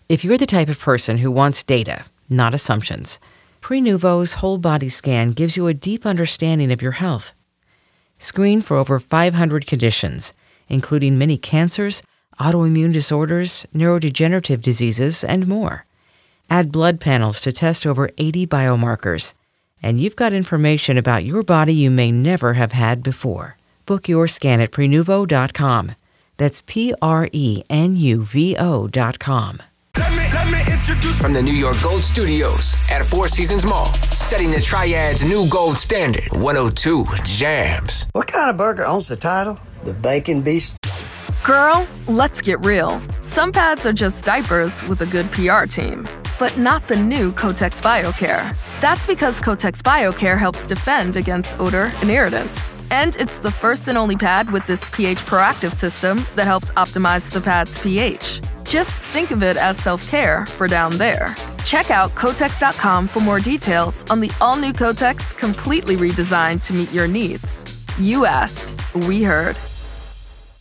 If you're the type of person who wants data, not assumptions, Prenuvo's whole body scan gives you a deep understanding of your health. Screen for over 500 conditions, including many cancers, autoimmune disorders, neurodegenerative diseases, and more. Add blood panels to test over 80 biomarkers, and you've got information about your body you may never have had before. Book your scan at Prenuvo.com. That's Prenuvo.com. From the New York Gold Studios at Four Seasons Mall, setting the Triad's new gold standard, 102 Jams. What kind of burger owns the title? The Bacon Beast? Girl, let's get real. Some pads are just diapers with a good PR team, but not the new Kotex BioCare. That's because Kotex BioCare helps defend against odor and irritants. And it's the first and only pad with this pH proactive system that helps optimize the pad's pH. Just think of it as self-care for down there. Check out Kotex.com for more details on the all-new Kotex, completely redesigned to meet your needs. You asked, we heard.